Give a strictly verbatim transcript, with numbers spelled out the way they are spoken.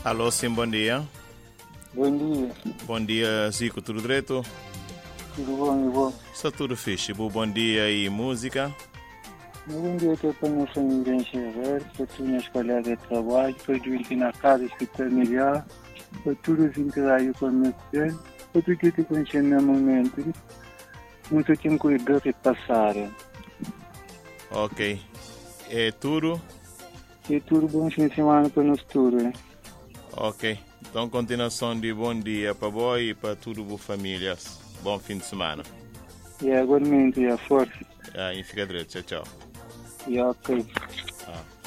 Alô, sim, bom dia. Bom dia. Bom dia, Zico, tudo direito? Tudo bom, e bom? Está tudo fixe. Bom dia e música. Bom dia que para a minha família em Xavier, para todos os meus colegas de trabalho, para os aqui na casa, escritor familiar, para todos os integrados com o meu filho, para tudo que eu conheci no momento. Muito tempo cuidado de passar. Ok. É tudo? E tudo bom fim de semana para nós todos. Ok. Então, continuação de bom dia para você e para todas as famílias. Bom fim de semana. E agora mesmo, e a força. Ah, e fica direito. Tchau, tchau. E ok. Ah.